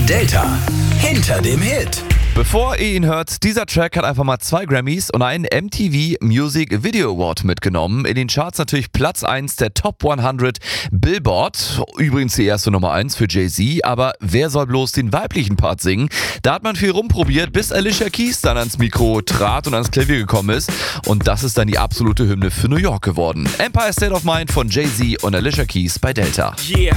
Delta hinter dem Hit. Bevor ihr ihn hört, dieser Track hat einfach mal 2 Grammys und einen MTV Music Video Award mitgenommen. In den Charts natürlich Platz 1 der Top 100 Billboard. Übrigens die erste Nummer 1 für Jay-Z. Aber wer soll bloß den weiblichen Part singen? Da hat man viel rumprobiert, bis Alicia Keys dann ans Mikro trat und ans Klavier gekommen ist. Und das ist dann die absolute Hymne für New York geworden. Empire State of Mind von Jay-Z und Alicia Keys bei Delta. Yeah.